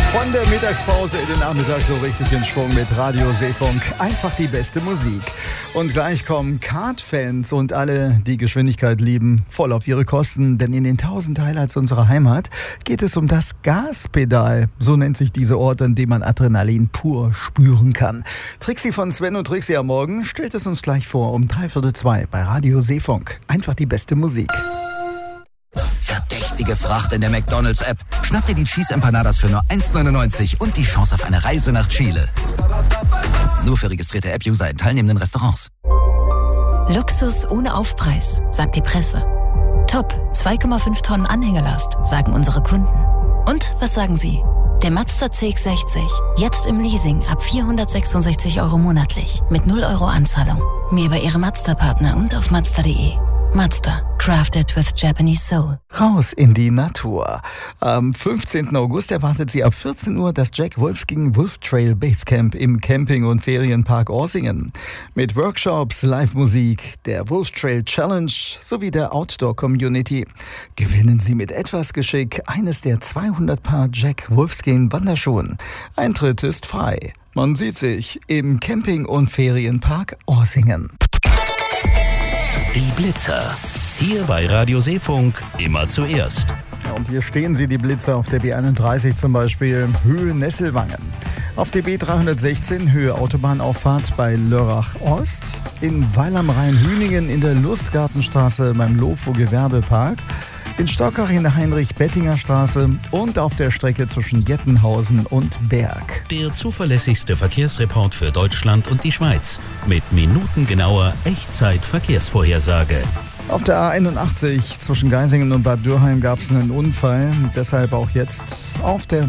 Von der Mittagspause in den Nachmittag so richtig in Schwung mit Radio Seefunk. Einfach die beste Musik. Und gleich kommen Kart-Fans und alle, die Geschwindigkeit lieben, voll auf ihre Kosten. Denn in den 1000 Highlights unserer Heimat geht es um das Gaspedal. So nennt sich dieser Ort, an dem man Adrenalin pur spüren kann. Trixi von Sven und Trixi am Morgen stellt es uns gleich vor um 2:45 bei Radio Seefunk. Einfach die beste Musik. Verdächtige Fracht in der McDonald's-App. Schnapp dir die Cheese Empanadas für nur 1,99 und die Chance auf eine Reise nach Chile. Nur für registrierte App-User in teilnehmenden Restaurants. Luxus ohne Aufpreis, sagt die Presse. Top, 2,5 Tonnen Anhängelast, sagen unsere Kunden. Und was sagen Sie? Der Mazda CX-60, jetzt im Leasing ab 466 € monatlich, mit 0 € Anzahlung. Mehr bei Ihrem Mazda-Partner und auf Mazda.de. Mazda, crafted with Japanese soul. Raus in die Natur. Am 15. August erwartet Sie ab 14 Uhr das Jack Wolfsking Wolf Trail Basecamp im Camping- und Ferienpark Orsingen. Mit Workshops, Live-Musik, der Wolf Trail Challenge sowie der Outdoor-Community. Gewinnen Sie mit etwas Geschick eines der 200 Paar Jack Wolfskin Wanderschuhen. Eintritt ist frei. Man sieht sich im Camping- und Ferienpark Orsingen. Die Blitzer. Hier bei Radio Seefunk immer zuerst. Ja, und hier stehen sie, die Blitzer, auf der B31 zum Beispiel, Höhe Nesselwangen. Auf der B316, Höhe Autobahnauffahrt bei Lörrach Ost. In Weil am Rhein-Hüningen in der Lustgartenstraße beim Lofo Gewerbepark. In Stockach in der Heinrich-Bettinger-Straße und auf der Strecke zwischen Jettenhausen und Berg. Der zuverlässigste Verkehrsreport für Deutschland und die Schweiz. Mit minutengenauer Echtzeit-Verkehrsvorhersage. Auf der A81 zwischen Geisingen und Bad Dürheim gab es einen Unfall. Deshalb auch jetzt auf der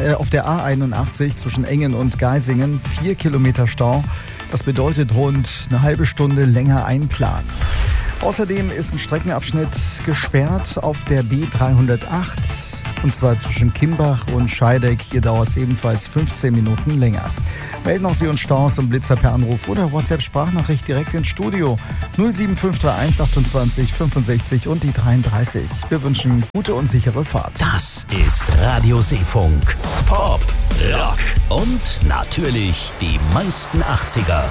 A81 zwischen Engen und Geisingen 4 Kilometer Stau. Das bedeutet rund eine halbe Stunde länger einplanen. Außerdem ist ein Streckenabschnitt gesperrt auf der B308, und zwar zwischen Kimbach und Scheideck. Hier dauert es ebenfalls 15 Minuten länger. Melden auch Sie uns Staus und Blitzer per Anruf oder WhatsApp-Sprachnachricht direkt ins Studio 07531 28 65 und die 33. Wir wünschen gute und sichere Fahrt. Das ist Radio Seefunk. Pop, Rock und natürlich die meisten 80er.